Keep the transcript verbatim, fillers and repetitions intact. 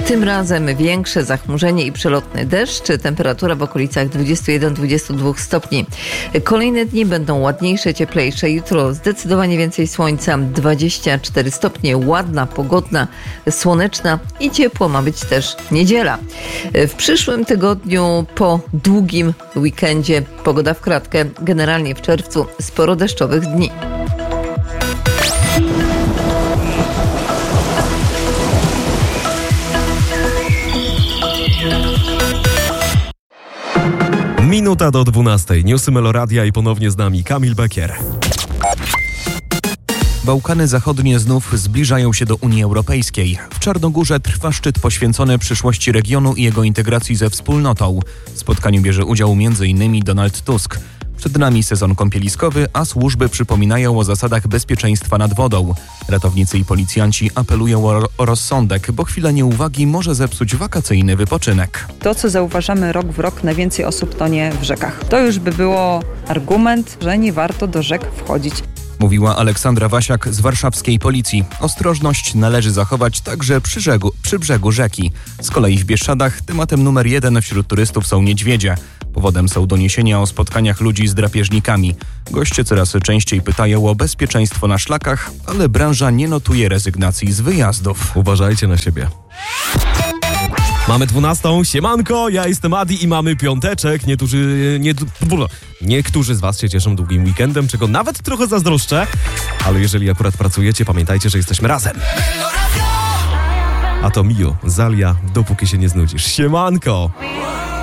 Tym razem większe zachmurzenie i przelotny deszcz, temperatura w okolicach dwadzieścia jeden do dwudziestu dwóch stopni. Kolejne dni będą ładniejsze, cieplejsze. Jutro zdecydowanie więcej słońca, dwadzieścia cztery stopnie, ładna, pogodna, słoneczna i ciepło ma być też niedziela. W przyszłym tygodniu po długim weekendzie pogoda w kratkę, generalnie w czerwcu sporo deszczowych dni. Minuta do dwunastej. Newsy Meloradia i ponownie z nami Kamil Bekier. Bałkany Zachodnie znów zbliżają się do Unii Europejskiej. W Czarnogórze trwa szczyt poświęcony przyszłości regionu i jego integracji ze wspólnotą. W spotkaniu bierze udział między innymi Donald Tusk. Przed nami sezon kąpieliskowy, a służby przypominają o zasadach bezpieczeństwa nad wodą. Ratownicy i policjanci apelują o, o rozsądek, bo chwila nieuwagi może zepsuć wakacyjny wypoczynek. To, co zauważamy rok w rok, najwięcej osób tonie w rzekach. To już by było argument, że nie warto do rzek wchodzić. Mówiła Aleksandra Wasiak z warszawskiej policji. Ostrożność należy zachować także przy brzegu, przy brzegu rzeki. Z kolei w Bieszczadach tematem numer jeden wśród turystów są niedźwiedzie. Powodem są doniesienia o spotkaniach ludzi z drapieżnikami. Goście coraz częściej pytają o bezpieczeństwo na szlakach, ale branża nie notuje rezygnacji z wyjazdów. Uważajcie na siebie. Mamy dwunastą, siemanko, ja jestem Adi i mamy piąteczek. Niektórzy, nie, niektórzy z was się cieszą długim weekendem, czego nawet trochę zazdroszczę. Ale jeżeli akurat pracujecie, pamiętajcie, że jesteśmy razem. A to Mio, Zalia, dopóki się nie znudzisz. Siemanko!